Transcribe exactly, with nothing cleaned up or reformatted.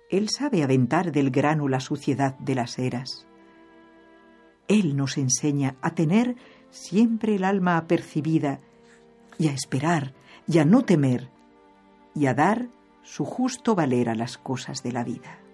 Él sabe aventar del grano la suciedad de las eras. Él nos enseña a tener siempre el alma apercibida y a esperar y a no temer y a dar su justo valer a las cosas de la vida.